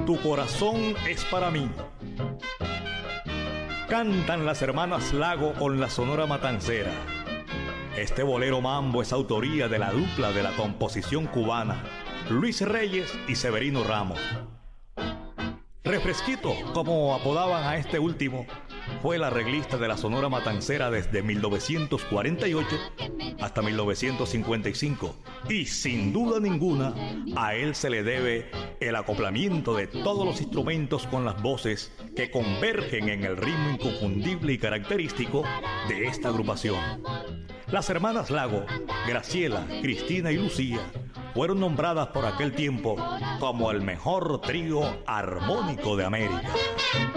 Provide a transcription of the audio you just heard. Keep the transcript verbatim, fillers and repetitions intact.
Tu corazón es para mí. Cantan las hermanas Lago con la Sonora Matancera. Este bolero mambo es autoría de la dupla de la composición cubana, Luis Reyes y Severino Ramos. Refresquito, como apodaban a este último, fue el arreglista de la Sonora Matancera desde mil novecientos cuarenta y ocho hasta mil novecientos cincuenta y cinco, y sin duda ninguna a él se le debe el acoplamiento de todos los instrumentos con las voces que convergen en el ritmo inconfundible y característico de esta agrupación. Las hermanas Lago, Graciela, Cristina y Lucía, fueron nombradas por aquel tiempo como el mejor trío armónico de América.